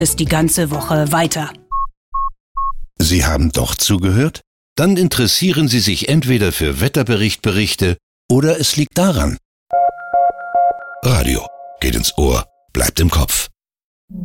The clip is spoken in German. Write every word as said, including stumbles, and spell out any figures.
es die ganze Woche weiter. Sie haben doch zugehört? Dann interessieren Sie sich entweder für Wetterberichtberichte oder es liegt daran. Radio geht ins Ohr, bleibt im Kopf.